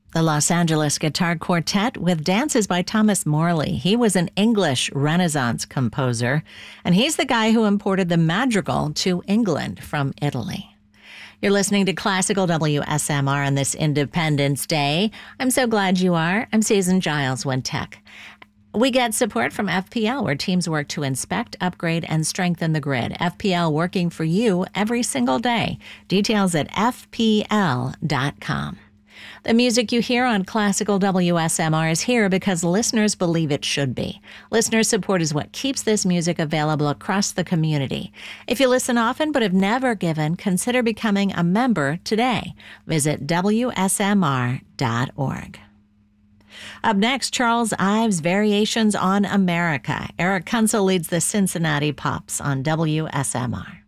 The Los Angeles Guitar Quartet with dances by Thomas Morley. He was an English Renaissance composer, and he's the guy who imported the madrigal to England from Italy. You're listening to Classical WSMR on this Independence Day. I'm so glad you are. I'm Susan Giles, Wintech. We get support from FPL, where teams work to inspect, upgrade, and strengthen the grid. FPL working for you every single day. Details at FPL.com. The music you hear on Classical WSMR is here because listeners believe it should be. Listener support is what keeps this music available across the community. If you listen often but have never given, consider becoming a member today. Visit WSMR.org. Up next, Charles Ives' Variations on America. Eric Kunzel leads the Cincinnati Pops on WSMR.